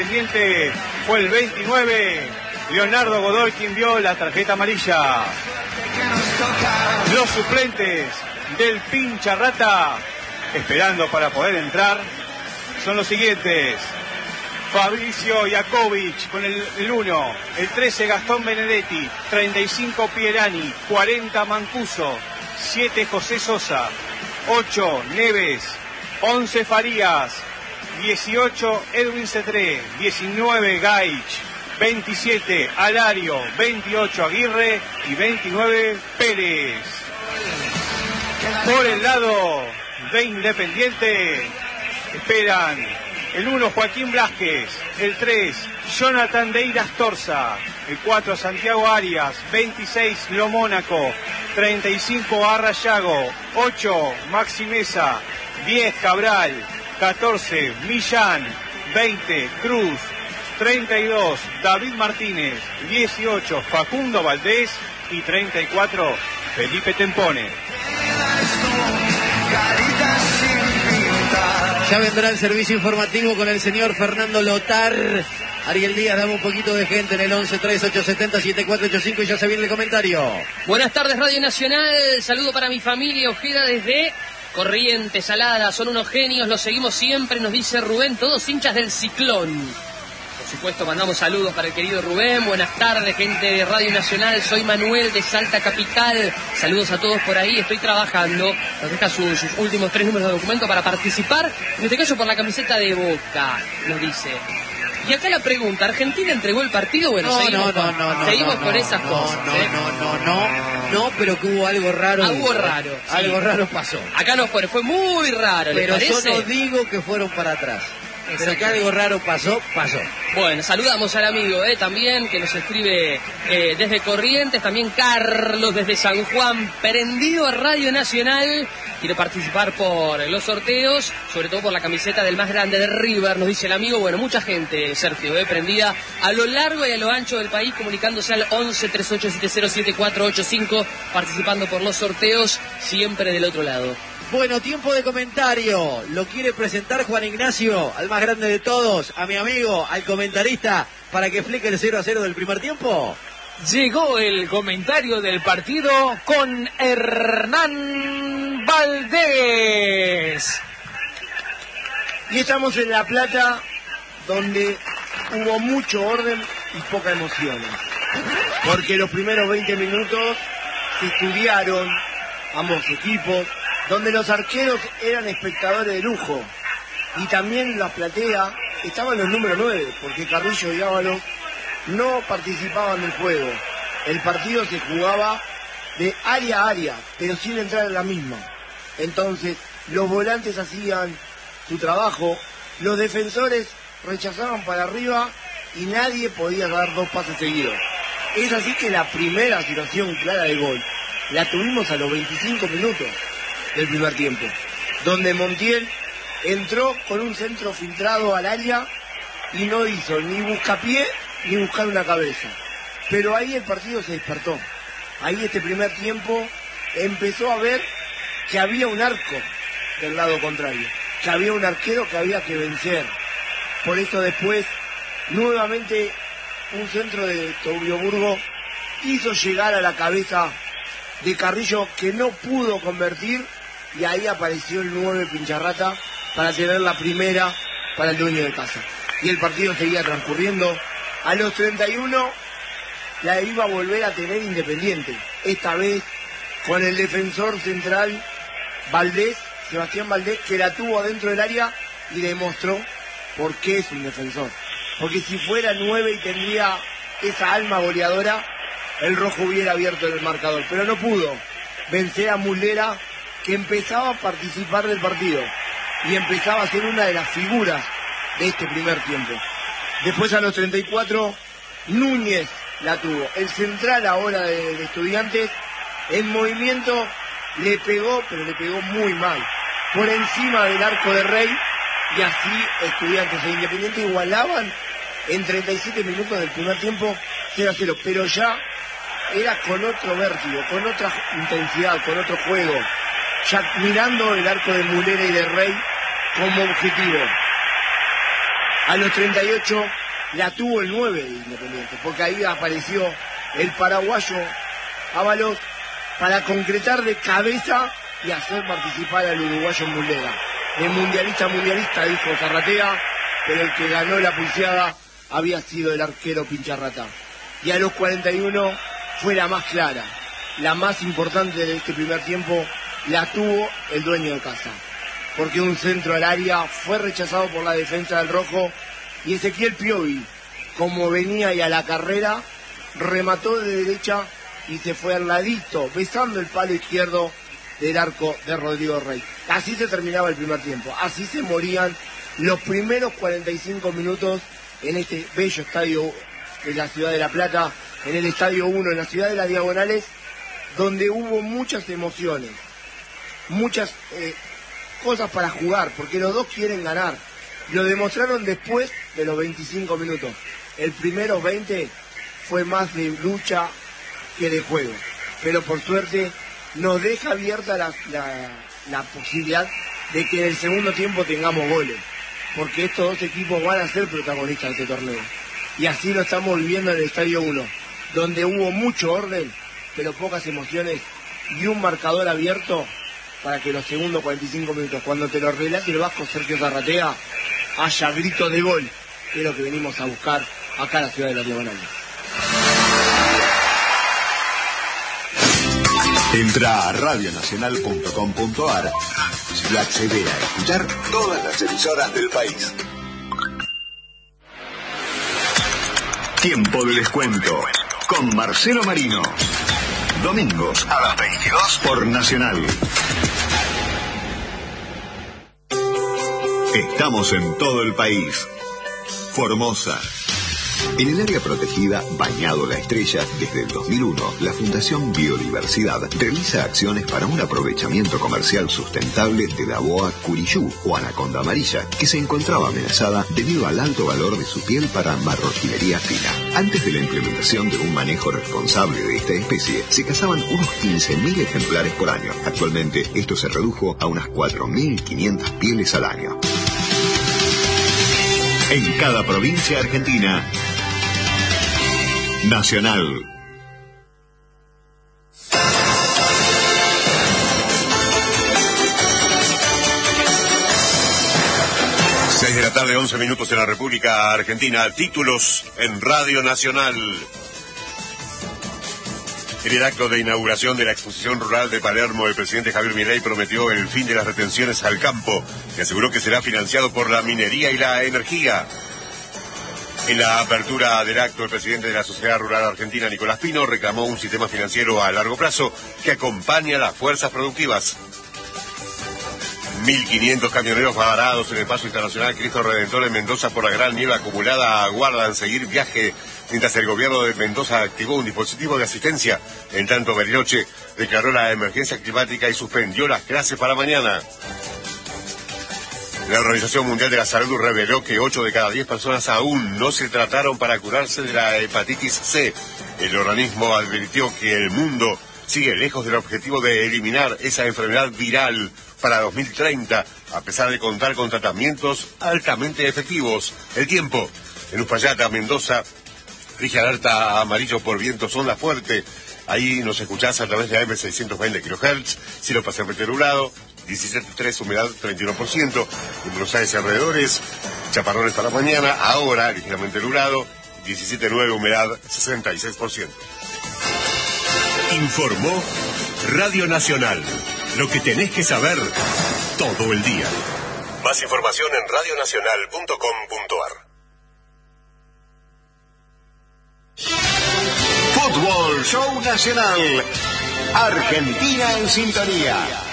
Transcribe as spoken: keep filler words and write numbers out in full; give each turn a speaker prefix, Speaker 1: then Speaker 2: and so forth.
Speaker 1: Independiente fue el veintinueve, Leonardo Godoy quien vio la tarjeta amarilla. Los suplentes del Pincha Rata, esperando para poder entrar, son los siguientes: Fabricio Iakovic con el uno, el trece Gastón Benedetti, treinta y cinco Pierani, cuarenta Mancuso, siete José Sosa, ocho Neves, once Farías, dieciocho Edwin Cetré, diecinueve Gaich, veintisiete Alario, veintiocho Aguirre y veintinueve Pérez. Por el lado de Independiente esperan el uno Joaquín Blázquez, el tres Jonathan Deiras Torza, el cuatro Santiago Arias, veintiséis Lo Mónaco, treinta y cinco Arrayago, ocho Maxi Mesa, diez Cabral, catorce Millán, veinte Cruz, treinta y dos David Martínez, dieciocho Facundo Valdés y treinta y cuatro Felipe Tempone.
Speaker 2: Ya vendrá el servicio informativo con el señor Fernando Lotar. Ariel Díaz, dame un poquito de gente en el once tres ocho siete cero siete cuatro ocho cinco y ya se viene el comentario.
Speaker 3: Buenas tardes, Radio Nacional. Saludo para mi familia Ojeda desde Corrientes, Salada. Son unos genios, los seguimos siempre, nos dice Rubén, todos hinchas del Ciclón. Por supuesto, mandamos saludos para el querido Rubén. Buenas tardes, gente de Radio Nacional. Soy Manuel de Salta Capital. Saludos a todos por ahí. Estoy trabajando. Nos deja su, sus últimos tres números de documento para participar. En este caso, por la camiseta de Boca, nos dice. Y acá la pregunta, ¿Argentina entregó el partido? Bueno,
Speaker 2: no,
Speaker 3: seguimos,
Speaker 2: no,
Speaker 3: con,
Speaker 2: no, no,
Speaker 3: seguimos
Speaker 2: no,
Speaker 3: con
Speaker 2: no,
Speaker 3: esas
Speaker 2: no,
Speaker 3: cosas.
Speaker 2: No,
Speaker 3: ¿eh?
Speaker 2: no, no, no, no, pero que hubo algo raro.
Speaker 3: Algo raro. Sí.
Speaker 2: Algo raro pasó.
Speaker 3: Acá nos pone, fue muy raro, ¿les
Speaker 2: pero
Speaker 3: parece?
Speaker 2: yo no digo que fueron para atrás. Pero que algo raro pasó, pasó.
Speaker 3: Bueno, saludamos al amigo eh, también que nos escribe eh, desde Corrientes, también Carlos desde San Juan, prendido a Radio Nacional, quiere participar por los sorteos, sobre todo por la camiseta del más grande de River, nos dice el amigo. Bueno, mucha gente, Sergio, eh, prendida a lo largo y a lo ancho del país, comunicándose al once tres ocho siete cero siete cuatro ocho cinco, participando por los sorteos, siempre del otro lado.
Speaker 2: Bueno, tiempo de comentario. Lo quiere presentar Juan Ignacio, al más grande de todos, a mi amigo, al comentarista, para que explique el cero a cero del primer tiempo.
Speaker 4: Llegó el comentario del partido con Hernán Valdés.
Speaker 5: Y estamos en La Plata, donde hubo mucho orden y poca emoción. Porque los primeros veinte minutos se estudiaron ambos equipos, donde los arqueros eran espectadores de lujo. Y también en la platea estaban los números nueve, porque Carrillo y Ábalos no participaban del juego. El partido se jugaba de área a área, pero sin entrar en la misma. Entonces, los volantes hacían su trabajo, los defensores rechazaban para arriba y nadie podía dar dos pases seguidos. Es así que la primera situación clara de gol la tuvimos a los veinticinco minutos del primer tiempo, donde Montiel entró con un centro filtrado al área y no hizo ni buscapié ni buscar una cabeza. Pero ahí el partido se despertó. Ahí este primer tiempo empezó a ver que había un arco del lado contrario, que había un arquero que había que vencer. Por eso después, nuevamente, un centro de Tobio Burgo hizo llegar a la cabeza de Carrillo, que no pudo convertir, y ahí apareció el nueve Pincharrata para tener la primera para el dueño de casa. Y el partido seguía transcurriendo. A los treinta y uno la iba a volver a tener Independiente, esta vez con el defensor central Valdés, Sebastián Valdés, que la tuvo adentro del área y demostró por qué es un defensor. Porque si fuera nueve y tendría esa alma goleadora, el rojo hubiera abierto el marcador, pero no pudo vencer a Muslera, que empezaba a participar del partido y empezaba a ser una de las figuras de este primer tiempo. Después a los treinta y cuatro, Núñez la tuvo. El central ahora de, de Estudiantes, en movimiento, le pegó, pero le pegó muy mal, por encima del arco de Rey, y así Estudiantes e Independiente igualaban en treinta y siete minutos del primer tiempo cero a cero, pero ya era con otro vértigo, con otra intensidad, con otro juego, ya mirando el arco de Mulera y de Rey como objetivo. A los treinta y ocho la tuvo el nueve de Independiente, porque ahí apareció el paraguayo Ábalos para concretar de cabeza y hacer participar al uruguayo Muslera. El mundialista mundialista, dijo Zarratea, pero el que ganó la pulseada había sido el arquero Pincharrata. Y a los cuarenta y uno fue la más clara, la más importante de este primer tiempo, la tuvo el dueño de casa. Porque un centro al área fue rechazado por la defensa del rojo y Ezequiel Piovi, como venía y a la carrera, remató de derecha y se fue al ladito, besando el palo izquierdo del arco de Rodrigo Rey. Así se terminaba el primer tiempo, así se morían los primeros cuarenta y cinco minutos en este bello estadio de la ciudad de La Plata, en el Estadio uno, en la ciudad de las Diagonales, donde hubo muchas emociones, muchas eh, cosas para jugar, porque los dos quieren ganar. Lo demostraron después de los veinticinco minutos. El primero veinte fue más de lucha que de juego, pero por suerte nos deja abierta la, la, la posibilidad de que en el segundo tiempo tengamos goles, porque estos dos equipos van a ser protagonistas de este torneo. Y así lo estamos viviendo en el Estadio uno, donde hubo mucho orden, pero pocas emociones y un marcador abierto para que los segundos cuarenta y cinco minutos, cuando te lo relate el vasco Sergio Zarratea, haya grito de gol, que es lo que venimos a buscar acá en la ciudad de las Diagonales.
Speaker 6: Entra a radio nacional punto com punto a r y accede a escuchar todas las emisoras del país. Tiempo de descuento con Marcelo Marino. Domingos a las veintidós por Nacional. Estamos en todo el país. Formosa. En el área protegida Bañado La Estrella, desde el dos mil uno, la Fundación Biodiversidad realiza acciones para un aprovechamiento comercial sustentable de la boa curiyú o anaconda amarilla, que se encontraba amenazada debido al alto valor de su piel para marroquinería fina. Antes de la implementación de un manejo responsable de esta especie, se cazaban unos quince mil ejemplares por año. Actualmente, esto se redujo a unas cuatro mil quinientas pieles al año. En cada provincia argentina, Nacional.
Speaker 7: Seis de la tarde, once minutos en la República Argentina. Títulos en Radio Nacional. En el acto de inauguración de la exposición rural de Palermo, el presidente Javier Milei prometió el fin de las retenciones al campo y aseguró que será financiado por la minería y la energía. En la apertura del acto, el presidente de la Sociedad Rural Argentina, Nicolás Pino, reclamó un sistema financiero a largo plazo que acompañe a las fuerzas productivas. mil quinientos camioneros varados en el paso internacional Cristo Redentor en Mendoza por la gran nieve acumulada aguardan seguir viaje, mientras el gobierno de Mendoza activó un dispositivo de asistencia. En tanto, Bariloche declaró la emergencia climática y suspendió las clases para mañana. La Organización Mundial de la Salud reveló que ocho de cada diez personas aún no se trataron para curarse de la hepatitis C. El organismo advirtió que el mundo sigue lejos del objetivo de eliminar esa enfermedad viral para dos mil treinta, a pesar de contar con tratamientos altamente efectivos. El tiempo. En Uspallata, Mendoza, rige alerta amarillo por vientos onda fuerte. Ahí nos escuchás a través de A M seiscientos veinte kilohertz, cielo parcialmente nublado, diecisiete punto tres, humedad treinta y uno por ciento. En Buenos Aires y alrededores, chaparrones para mañana, ahora ligeramente nublado, diecisiete punto nueve, humedad sesenta y seis por ciento.
Speaker 6: Informó Radio Nacional. Lo que tenés que saber todo el día.
Speaker 7: Más información en radio nacional punto com punto a r.
Speaker 6: Fútbol Show Nacional. Argentina en sintonía.